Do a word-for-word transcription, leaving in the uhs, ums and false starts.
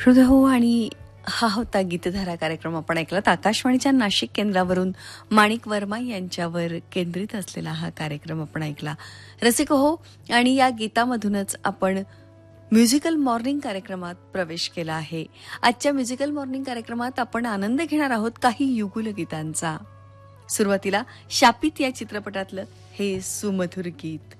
हृदय हो आणि हा होता गीतधारा कार्यक्रम आपण ऐकलात आकाशवाणीच्या नाशिक केंद्रावरून माणिक वर्मा यांच्यावर केंद्रित असलेला हा कार्यक्रम आपण ऐकला. रसिक हो, आणि या गीतामधूनच आपण म्युझिकल मॉर्निंग कार्यक्रमात प्रवेश केला आहे. आजच्या म्युझिकल मॉर्निंग कार्यक्रमात आपण आनंद घेणार आहोत काही युगुल गीतांचा. सुरुवातीला शापित या चित्रपटातलं हे सुमधुर गीत.